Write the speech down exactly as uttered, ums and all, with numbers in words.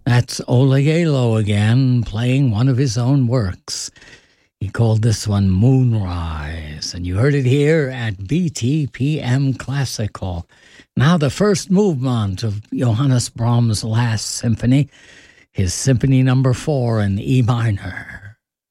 That's Ola Galo again, playing one of his own works. He called this one Moonrise, and you heard it here at B T P M Classical. Now the first movement of Johannes Brahms' last symphony, his Symphony Number Four in E minor.